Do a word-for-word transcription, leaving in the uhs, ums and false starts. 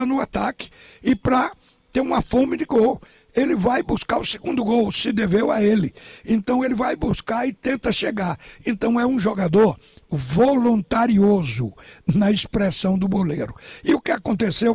no ataque e para ter uma fome de gol. Ele vai buscar o segundo gol, se deveu a ele. Então ele vai buscar e tenta chegar. Então é um jogador voluntarioso na expressão do boleiro. E o que aconteceu